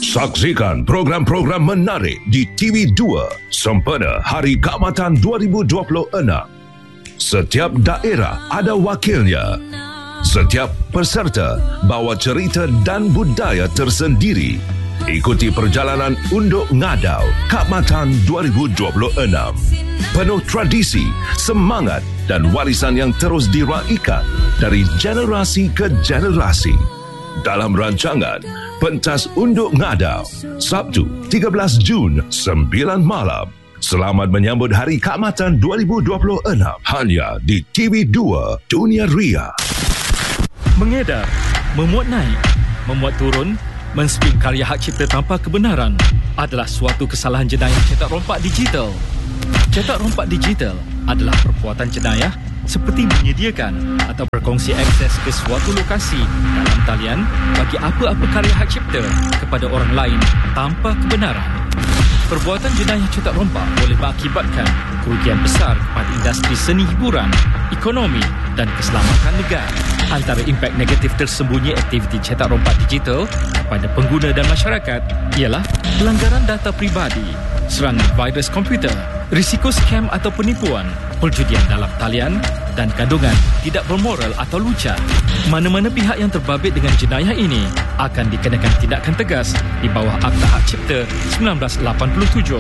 Saksikan program-program menarik di TV2 sempena Hari Keamatan 2026. Setiap daerah ada wakilnya. Setiap peserta bawa cerita dan budaya tersendiri. Ikuti perjalanan Unduk Ngadau Keamatan 2026. Penuh tradisi, semangat dan warisan yang terus diraikan dari generasi ke generasi. Dalam rancangan Pentas Unduk Ngadau, Sabtu 13 Jun 9 malam. Selamat menyambut Hari Keamatan 2026 hanya di TV2 Dunia Ria. Mengedar, memuat naik, memuat turun, menspin karya hak cipta tanpa kebenaran adalah suatu kesalahan jenayah cetak rompak digital. Cetak rompak digital adalah perbuatan jenayah seperti menyediakan atau berkongsi akses ke suatu lokasi dalam talian bagi apa-apa karya hak cipta kepada orang lain tanpa kebenaran. Perbuatan jenayah cetak rompak boleh mengakibatkan kerugian besar kepada industri seni hiburan, ekonomi dan keselamatan negara. Antara impak negatif tersembunyi aktiviti cetak rompak digital kepada pengguna dan masyarakat ialah pelanggaran data pribadi, serangan virus komputer, risiko skam atau penipuan, perjudian dalam talian dan kandungan tidak bermoral atau lucah. Mana-mana pihak yang terbabit dengan jenayah ini akan dikenakan tindakan tegas di bawah Akta Hak Cipta 1987.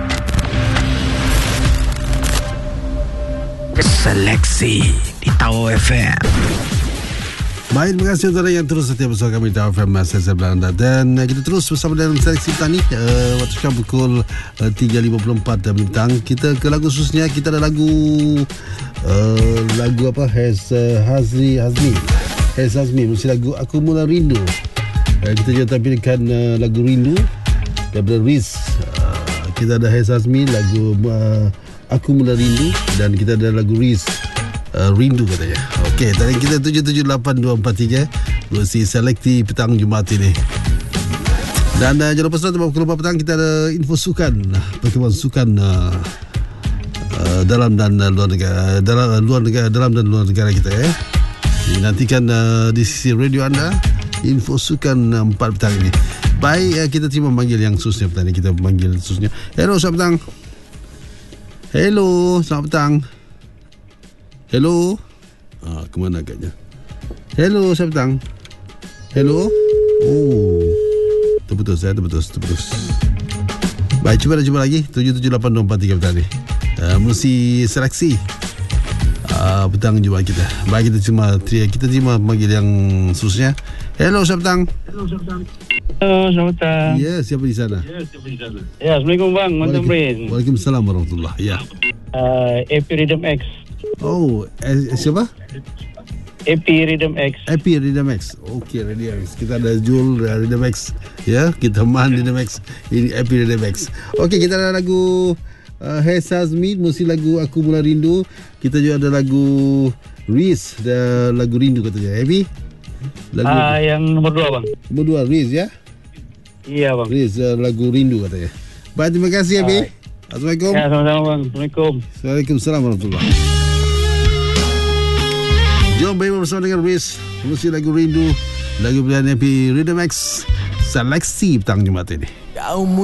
Seleksi di Tau FM. Baik, terima kasih saudara yang terus setia bersama kami di Tau FM Saya Belanda. Dan kita terus bersama dalam seleksi petani. Waktu sekarang pukul 3.54 petang. Kita ke lagu khususnya. Kita ada lagu apa? Hazmi, mesti lagu Aku Mula Rindu. Kita juga tampilkan lagu Rindu daripada Riz. Kita ada Hazmi, lagu Aku Mula Rindu. Dan kita ada lagu Riz, Rindu katanya. Okey, tadi kita 778243 berusi selekti petang Jumaat ini. Dan jangan lupa saudara, pukul 4 petang kita ada info sukan, perkembangan sukan dalam dan luar negara, dalam dan luar negara kita ya. Nantikan di sisi radio anda info sukan 4 petang ini. Baik, kita terima panggil yang khususnya petang ini. Kita panggil khususnya. Hello, selamat petang. Hello, selamat petang. Hello. Kemana agaknya? Hello, selamat petang. Hello. Oh, terputus. Baik, cuba lagi 778243 petang ni. Mesti seleksi petang Jumaat kita. Baik, kita terima panggil yang khususnya. Hello, selamat petang. Hello, selamat petang. Ya, siapa di sana? Ya, Assalamualaikum bang, Mantan Brain. Waalaikumsalam warahmatullahi. Ya. AP Rhythm X. Oh, siapa? AP Rhythm X. Okey, Rhythm X. Kita ada Jul Rhythm X. Ya, kita Man Rhythm X. Ini AP Rhythm X. Okey, kita ada lagu Hazmi, mesti lagu Aku Mula Rindu. Kita juga ada lagu Riz, lagu Rindu katanya. Happy? Yang nombor 2 bang. Nombor 2 Riz ya? Iya bang. Riz, lagu Rindu katanya. Baik, terima kasih Happy. Assalamualaikum. Ya, sama-sama bang. Assalamualaikum. Waalaikumsalam warahmatullahi. Jom baik bersama dengan Riz, mesti lagu Rindu, lagu pilihan Happy Rhythm X, seleksi petang Jumaat ini.